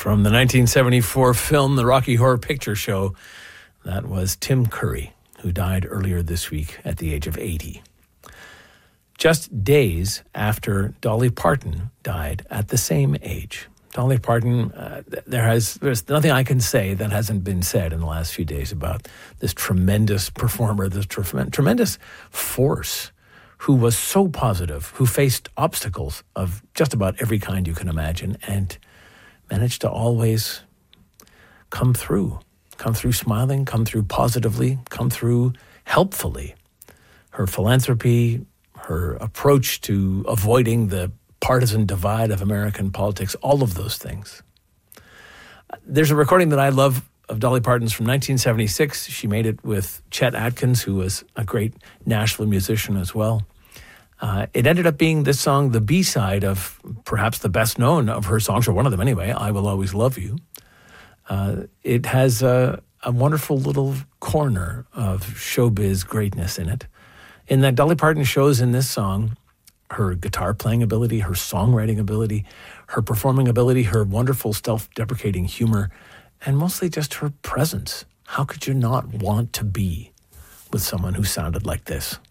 From the 1974 film, The Rocky Horror Picture Show, that was Tim Curry, who died earlier this week at the age of 80. Just days after Dolly Parton died at the same age. Dolly Parton, there's nothing I can say that hasn't been said in the last few days about this tremendous performer, this tremendous force who was so positive, who faced obstacles of just about every kind you can imagine and managed to always come through smiling, come through positively, come through helpfully. Her philanthropy, her approach to avoiding the partisan divide of American politics, all of those things. There's a recording that I love of Dolly Parton's from 1976. She made it with Chet Atkins, who was a great Nashville musician as well. It ended up being this song, the B-side of perhaps the best known of her songs, or one of them anyway, I Will Always Love You. It has a wonderful little corner of showbiz greatness in it. In that Dolly Parton shows in this song her guitar playing ability, her songwriting ability, her performing ability, her wonderful self-deprecating humor, and mostly just her presence. How could you not want to be with someone who sounded like this?